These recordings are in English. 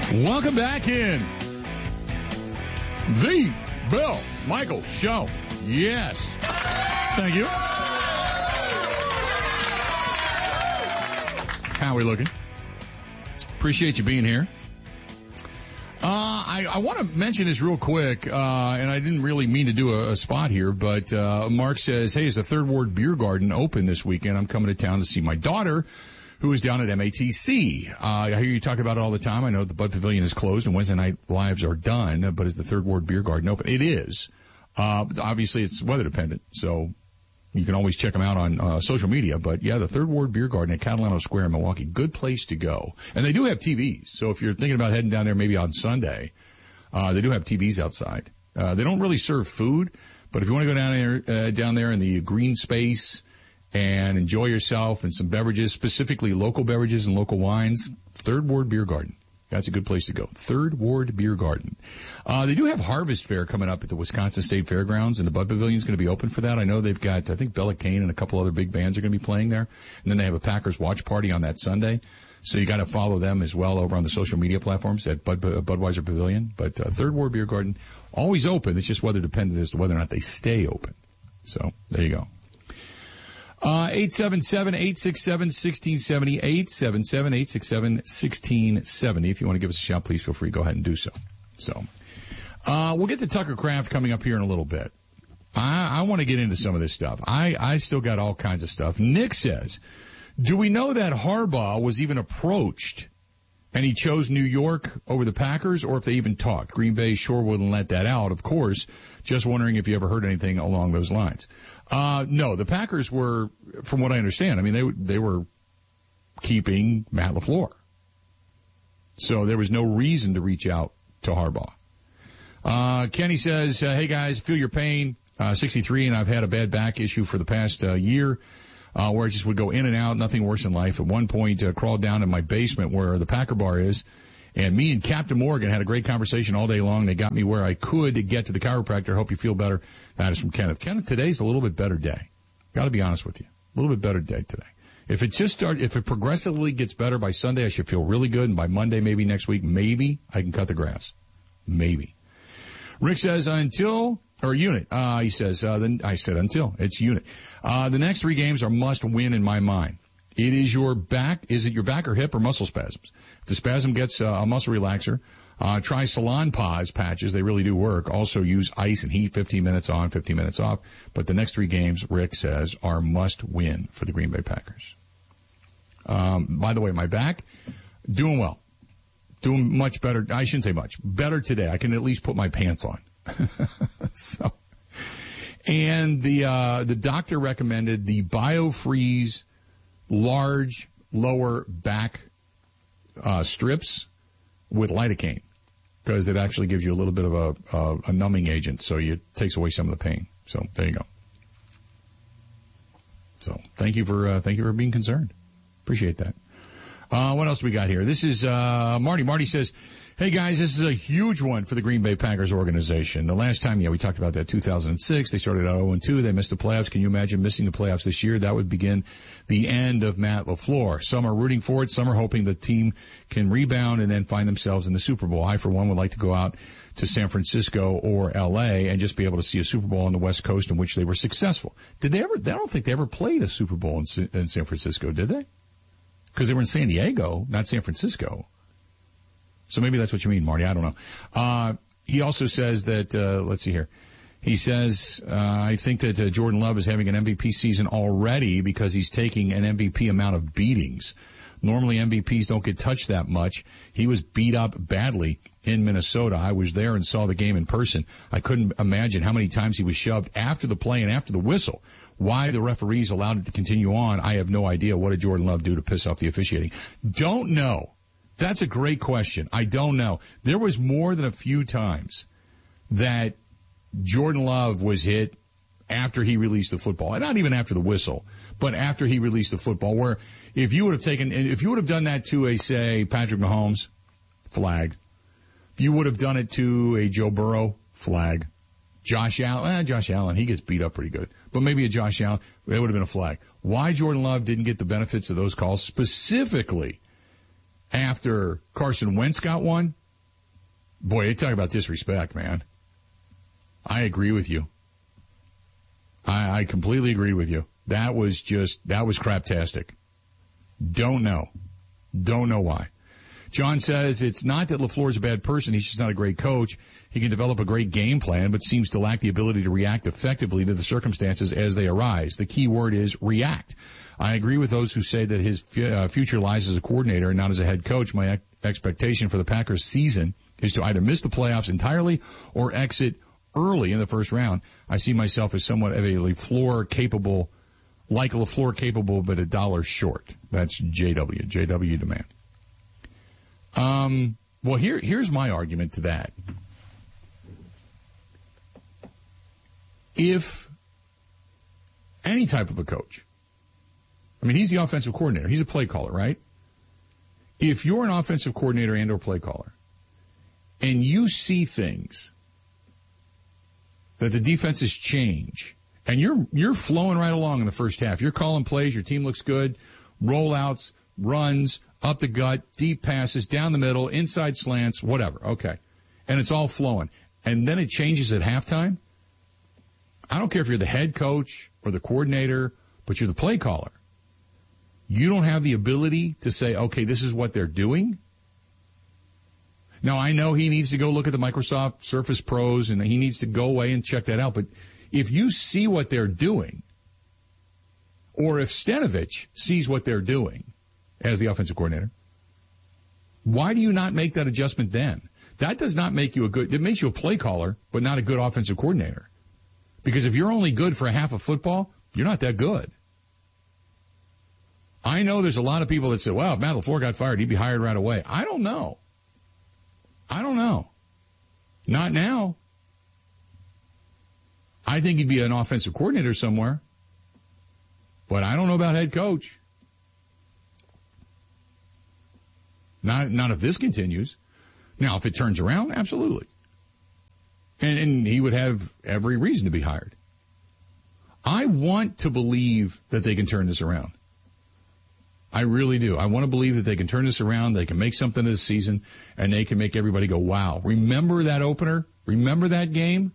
Welcome back in the Bill Michaels Show. Yes. Thank you. How are we looking? Appreciate you being here. I want to mention this real quick, and I didn't really mean to do a spot here, but Mark says, hey, is the Third Ward Beer Garden open this weekend? I'm coming to town to see my daughter, who is down at MATC. I hear you talk about it all the time. I know the Bud Pavilion is closed and Wednesday night lives are done, but is the Third Ward Beer Garden open? It is. Obviously it's weather dependent, so you can always check them out on social media. But yeah, the Third Ward Beer Garden at Catalano Square in Milwaukee, good place to go. And they do have TVs, so if you're thinking about heading down there maybe on Sunday, they do have TVs outside. They don't really serve food, but if you want to go down there in the green space and enjoy yourself and some beverages, specifically local beverages and local wines, Third Ward Beer Garden. That's a good place to go. Third Ward Beer Garden. They do have Harvest Fair coming up at the Wisconsin State Fairgrounds, and the Bud Pavilion is going to be open for that. I know they've got, I think Bella Kane and a couple other big bands are going to be playing there. And then they have a Packers watch party on that Sunday. So you got to follow them as well over on the social media platforms at Budweiser Pavilion. But Third Ward Beer Garden, always open. It's just weather dependent as to whether or not they stay open. So there you go. 877-867-1670, 877-867-1670. If you want to give us a shout, please feel free. Go ahead and do so. So, we'll get to Tucker Kraft coming up here in a little bit. I want to get into some of this stuff. I still got all kinds of stuff. Nick says, do we know that Harbaugh was even approached and he chose New York over the Packers, or if they even talked? Green Bay sure wouldn't let that out, of course. Just wondering if you ever heard anything along those lines. No, the Packers were, from what I understand, I mean, they were keeping Matt LaFleur. So there was no reason to reach out to Harbaugh. Kenny says, hey guys, feel your pain. 63, and I've had a bad back issue for the past year. Where I just would go in and out, nothing worse in life. At one point, crawled down in my basement where the Packer bar is, and me and Captain Morgan had a great conversation all day long. They got me where I could get to the chiropractor. Hope you feel better. That is from Kenneth. Kenneth, today's a little bit better day. Got to be honest with you. A little bit better day today. If it progressively gets better by Sunday, I should feel really good, and by Monday, maybe next week, maybe I can cut the grass. Maybe. Rick says, Unit. He says, then I said until. It's Unit. The next 3 games are must win in my mind. It is your back. Is it your back or hip or muscle spasms? If the spasm gets a muscle relaxer, try Salon Pause patches. They really do work. Also use ice and heat, 15 minutes on, 15 minutes off. But the next 3 games, Rick says, are must win for the Green Bay Packers. By the way, my back, doing well. Doing much better. I shouldn't say much. Better today. I can at least put my pants on. So, and the doctor recommended the BioFreeze large lower back strips with lidocaine, because it actually gives you a little bit of a numbing agent, so it takes away some of the pain. So there you go. So thank you for being concerned. Appreciate that. What else do we got here? This is Marty. Marty says, hey guys, this is a huge one for the Green Bay Packers organization. The last time, we talked about that, 2006. They started out 0-2. They missed the playoffs. Can you imagine missing the playoffs this year? That would begin the end of Matt LaFleur. Some are rooting for it. Some are hoping the team can rebound and then find themselves in the Super Bowl. I, for one, would like to go out to San Francisco or L.A. and just be able to see a Super Bowl on the West Coast in which they were successful. Did they ever? I don't think they ever played a Super Bowl in San Francisco, did they? Because they were in San Diego, not San Francisco. So maybe that's what you mean, Marty. I don't know. He also says that, let's see here. He says, I think that Jordan Love is having an MVP season already because he's taking an MVP amount of beatings. Normally MVPs don't get touched that much. He was beat up badly in Minnesota. I was there and saw the game in person. I couldn't imagine how many times he was shoved after the play and after the whistle. Why the referees allowed it to continue on, I have no idea. What did Jordan Love do to piss off the officiating? Don't know. That's a great question. I don't know. There was more than a few times that Jordan Love was hit after he released the football, and not even after the whistle, but after he released the football, where if you would have done that to a, say, Patrick Mahomes, flag. If you would have done it to a Joe Burrow, flag. Josh Allen, he gets beat up pretty good, but maybe a Josh Allen, it would have been a flag. Why Jordan Love didn't get the benefits of those calls, specifically after Carson Wentz got one, Boy, you talk about disrespect, man. I agree with you. I completely agree with you. That was craptastic. Don't know why. John says it's not that LaFleur's a bad person. He's just not a great coach. He can develop a great game plan, but seems to lack the ability to react effectively to the circumstances as they arise. The key word is react. I agree with those who say that his future lies as a coordinator and not as a head coach. My expectation for the Packers season is to either miss the playoffs entirely or exit early in the first round. I see myself as somewhat of a LaFleur capable, but $1 short. That's JW demand. Well, here's my argument to that. If any type of a coach, I mean, he's the offensive coordinator. He's a play caller, right? If you're an offensive coordinator and or play caller, and you see things that the defenses change, and you're flowing right along in the first half. You're calling plays. Your team looks good. Rollouts, runs, up the gut, deep passes, down the middle, inside slants, whatever. Okay. And it's all flowing. And then it changes at halftime. I don't care if you're the head coach or the coordinator, but you're the play caller. You don't have the ability to say, okay, this is what they're doing. Now, I know he needs to go look at the Microsoft Surface Pros and he needs to go away and check that out. But if you see what they're doing, or if Stenovich sees what they're doing as the offensive coordinator, why do you not make that adjustment then? That does not make you it makes you a play caller, but not a good offensive coordinator. Because if you're only good for a half of football, you're not that good. I know there's a lot of people that say, well, if Matt LaFleur got fired, he'd be hired right away. I don't know. Not now. I think he'd be an offensive coordinator somewhere. But I don't know about head coach. Not if this continues. Now, if it turns around, absolutely. And he would have every reason to be hired. I want to believe that they can turn this around. I really do. I want to believe that they can turn this around, they can make something of this season, and they can make everybody go, wow. Remember that opener? Remember that game?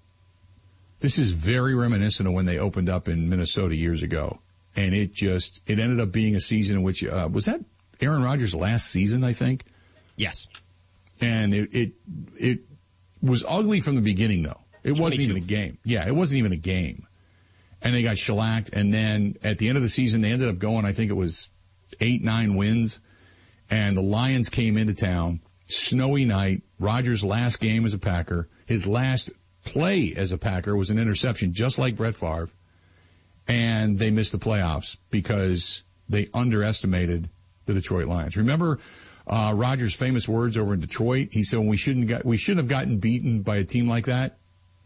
This is very reminiscent of when they opened up in Minnesota years ago. And it ended up being a season in which, was that Aaron Rodgers' last season, I think? Yes. And it was ugly from the beginning, though. It wasn't even a game. Yeah, it wasn't even a game. And they got shellacked. And then at the end of the season, they ended up going, I think it was 8-9 wins. And the Lions came into town. Snowy night. Rodgers' last game as a Packer. His last play as a Packer was an interception, just like Brett Favre. And they missed the playoffs because they underestimated the Detroit Lions. Remember Rodgers' famous words over in Detroit? He said, we shouldn't have gotten beaten by a team like that.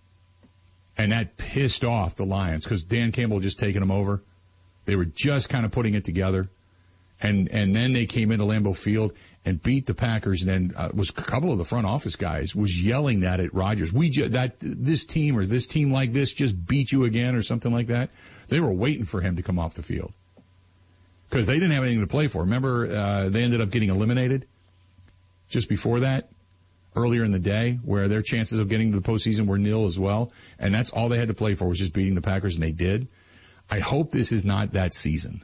And that pissed off the Lions because Dan Campbell had just taken them over. They were just kind of putting it together. And then they came into Lambeau Field and beat the Packers. And then was a couple of the front office guys was yelling that at Rodgers. This team or this team like this just beat you again or something like that. They were waiting for him to come off the field because they didn't have anything to play for. Remember, they ended up getting eliminated just before that, earlier in the day, where their chances of getting to the postseason were nil as well. And that's all they had to play for was just beating the Packers, and they did. I hope this is not that season.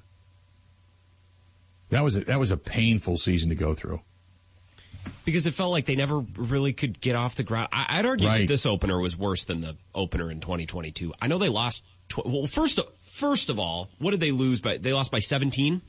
That was a painful season to go through. Because it felt like they never really could get off the ground. I'd argue that this opener was worse than the opener in 2022. I know they lost. First of all, what did they lose by? They lost by 17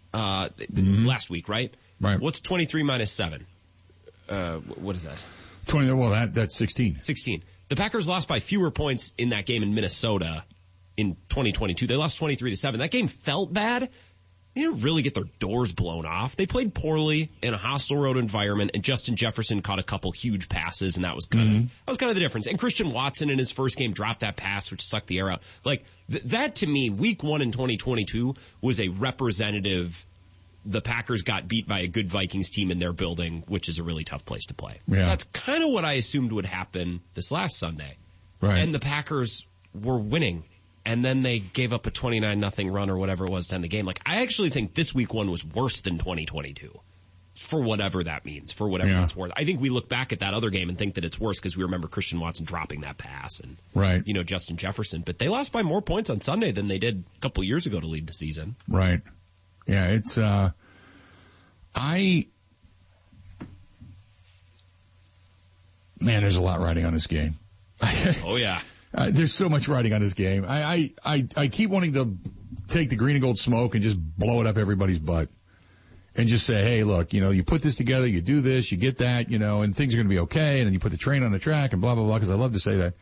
last week, right? Right. What's 23 minus 7? What is that? 20. Well, that's 16. 16. The Packers lost by fewer points in that game in Minnesota in 2022. They lost 23-7. That game felt bad. They didn't really get their doors blown off. They played poorly in a hostile road environment, and Justin Jefferson caught a couple huge passes, and that was kind of the difference. And Christian Watson in his first game dropped that pass, which sucked the air out. Like that to me, week 1 in 2022 was a representative. The Packers got beat by a good Vikings team in their building, which is a really tough place to play. Yeah. That's kind of what I assumed would happen this last Sunday. Right. And the Packers were winning. And then they gave up a 29-0 run or whatever it was to end the game. Like, I actually think this week 1 was worse than 2022. for whatever that means, for whatever it's worth. I think we look back at that other game and think that it's worse because we remember Christian Watson dropping that pass and, Justin Jefferson. But they lost by more points on Sunday than they did a couple years ago to lead the season. Right. Yeah, it's, man, there's a lot riding on this game. Oh, yeah. There's so much riding on this game. I keep wanting to take the green and gold smoke and just blow it up everybody's butt. And just say, hey, look, you put this together, you do this, you get that, and things are going to be okay, and then you put the train on the track and blah, blah, blah, because I love to say that.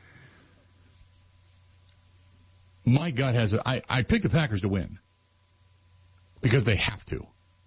My gut has I picked the Packers to win. Because they have to.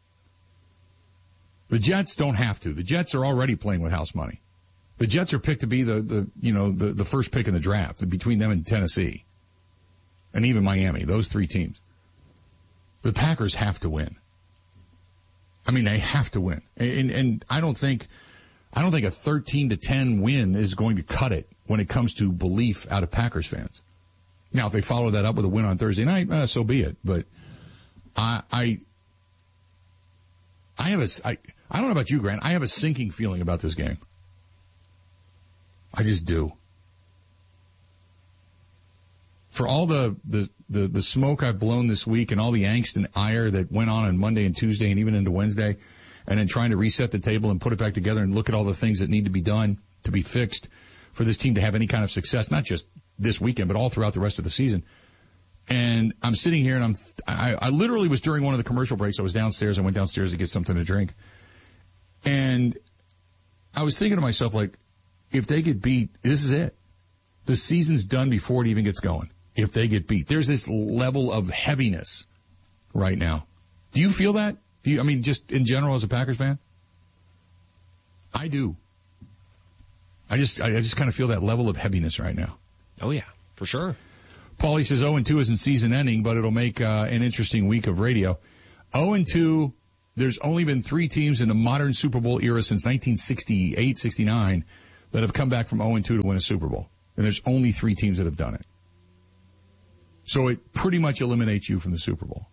The Jets don't have to. The Jets are already playing with house money. The Jets are picked to be the first pick in the draft between them and Tennessee. And even Miami, those three teams. The Packers have to win. I mean, they have to win. And I don't think a 13-10 win is going to cut it when it comes to belief out of Packers fans. Now, if they follow that up with a win on Thursday night, so be it. But I don't know about you, Grant. I have a sinking feeling about this game. I just do. For all the smoke I've blown this week and all the angst and ire that went on Monday and Tuesday and even into Wednesday, and then trying to reset the table and put it back together and look at all the things that need to be done to be fixed for this team to have any kind of success, not just this weekend, but all throughout the rest of the season. And I'm sitting here and I literally was during one of the commercial breaks. I was downstairs. I went downstairs to get something to drink. And I was thinking to myself, like, if they get beat, this is it. The season's done before it even gets going. If they get beat, there's this level of heaviness right now. Do you feel that? Just in general as a Packers fan? I do. I just kind of feel that level of heaviness right now. Oh yeah, for sure. Paulie says 0-2 isn't season ending, but it'll make an interesting week of radio. 0-2, there's only been 3 teams in the modern Super Bowl era since 1968, 69 that have come back from 0-2 to win a Super Bowl. And there's only 3 teams that have done it. So it pretty much eliminates you from the Super Bowl.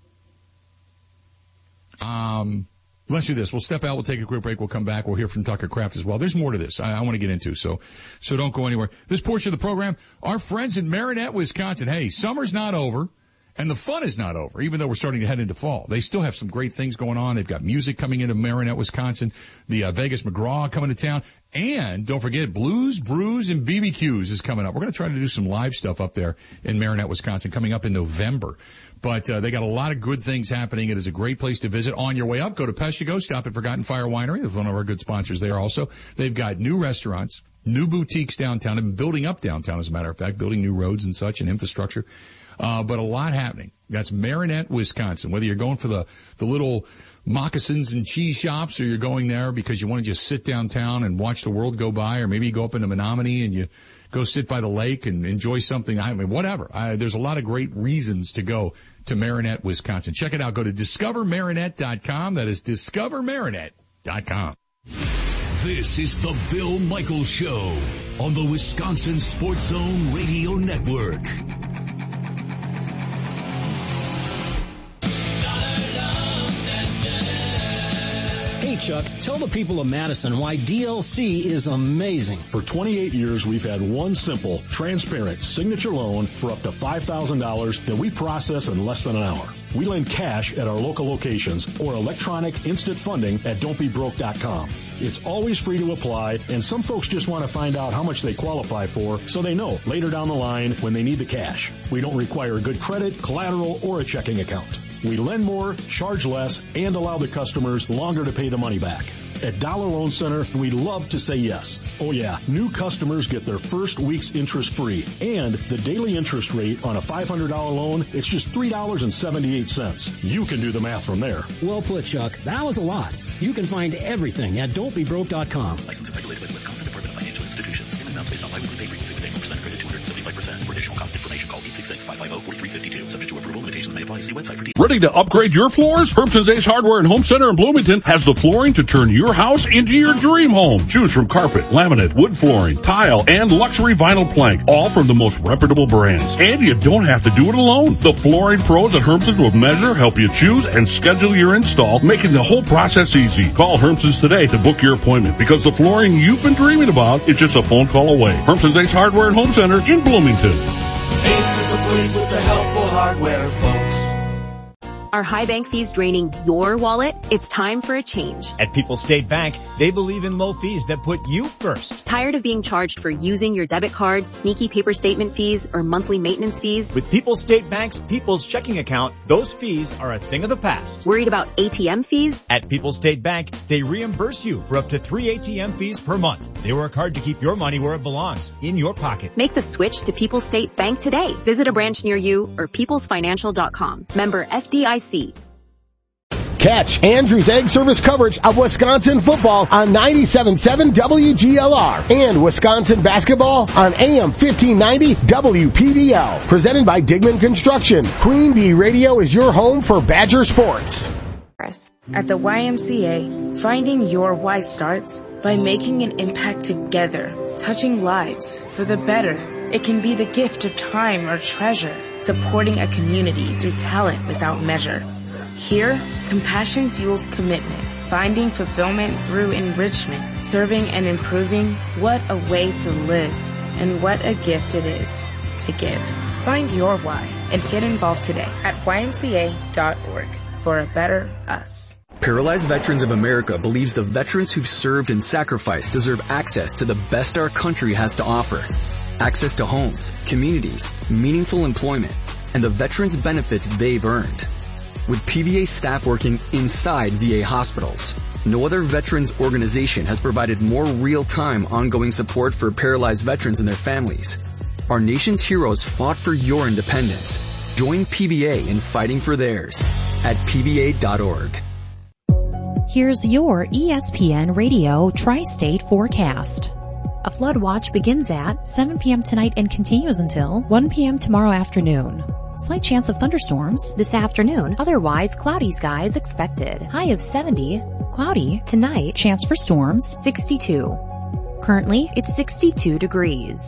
Let's do this. We'll step out. We'll take a quick break. We'll come back. We'll hear from Tucker Kraft as well. There's more to this I want to get into, so don't go anywhere. This portion of the program, our friends in Marinette, Wisconsin. Hey, summer's not over. And the fun is not over, even though we're starting to head into fall. They still have some great things going on. They've got music coming into Marinette, Wisconsin. The Vegas McGraw coming to town. And don't forget, Blues, Brews, and BBQs is coming up. We're going to try to do some live stuff up there in Marinette, Wisconsin, coming up in November. But they got a lot of good things happening. It is a great place to visit. On your way up, go to Peshtigo, stop at Forgotten Fire Winery. It's one of our good sponsors there also. They've got new restaurants, new boutiques downtown. They've been building up downtown, as a matter of fact, building new roads and such and infrastructure. But a lot happening. That's Marinette, Wisconsin. Whether you're going for the little moccasins and cheese shops, or you're going there because you want to just sit downtown and watch the world go by, or maybe you go up into Menominee and you go sit by the lake and enjoy something. Whatever. There's a lot of great reasons to go to Marinette, Wisconsin. Check it out. Go to discovermarinette.com. That is discovermarinette.com. This is the Bill Michaels Show on the Wisconsin Sports Zone Radio Network. Hey, Chuck, tell the people of Madison why DLC is amazing. For 28 years, we've had one simple, transparent signature loan for up to $5,000 that we process in less than an hour. We lend cash at our local locations or electronic instant funding at don'tbebroke.com. It's always free to apply, and some folks just want to find out how much they qualify for so they know later down the line when they need the cash. We don't require good credit, collateral, or a checking account. We lend more, charge less, and allow the customers longer to pay the money back. At Dollar Loan Center, we love to say yes. Oh yeah, new customers get their first week's interest free. And the daily interest rate on a $500 loan, it's just $3.78. You can do the math from there. Well put, Chuck. That was a lot. You can find everything at don'tbebroke.com. Licensed and regulated by the Wisconsin Department of Financial Institutions. Payment amounts based on biweekly pay premiums. Payment percent credit 275%. For additional cost information, call 866-550-4352. Subject to approval. Limitations may apply. See website for details. Ready to upgrade your floors? Hermson's Ace Hardware and Home Center in Bloomington has the flooring to turn your house into your dream home. Choose from carpet, laminate, wood flooring, tile, and luxury vinyl plank, all from the most reputable brands. And you don't have to do it alone. The flooring pros at Hermson's will measure, help you choose, and schedule your install, making the whole process easy. Call Hermson's today to book your appointment, because the flooring you've been dreaming about is just a phone call away. Hermson's Ace Hardware and Home Center in Bloomington. Ace is the place with the helpful hardware, folks. Are high bank fees draining your wallet? It's time for a change. At People's State Bank, they believe in low fees that put you first. Tired of being charged for using your debit card, sneaky paper statement fees, or monthly maintenance fees? With People's State Bank's People's Checking Account, those fees are a thing of the past. Worried about ATM fees? At People's State Bank, they reimburse you for up to 3 ATM fees per month. They work hard to keep your money where it belongs, in your pocket. Make the switch to People's State Bank today. Visit a branch near you or peoplesfinancial.com. Member FDIC. Catch Andrews Egg Service coverage of Wisconsin football on 97.7 WGLR and Wisconsin basketball on AM 1590 WPDL. Presented by Digman Construction. Queen Bee Radio is your home for Badger sports. At the YMCA, finding your why starts by making an impact together, touching lives for the better. It can be the gift of time or treasure, supporting a community through talent without measure. Here, compassion fuels commitment, finding fulfillment through enrichment, serving and improving. What a way to live, and what a gift it is to give. Find your why and get involved today at ymca.org for a better us. Paralyzed Veterans of America believes the veterans who've served and sacrificed deserve access to the best our country has to offer. Access to homes, communities, meaningful employment, and the veterans' benefits they've earned. With PVA staff working inside VA hospitals, no other veterans organization has provided more real-time ongoing support for paralyzed veterans and their families. Our nation's heroes fought for your independence. Join PVA in fighting for theirs at pva.org. Here's your ESPN Radio Tri-State forecast. A flood watch begins at 7 p.m. tonight and continues until 1 p.m. tomorrow afternoon. Slight chance of thunderstorms this afternoon. Otherwise, cloudy skies expected. High of 70. Cloudy tonight. Chance for storms 62. Currently, it's 62 degrees.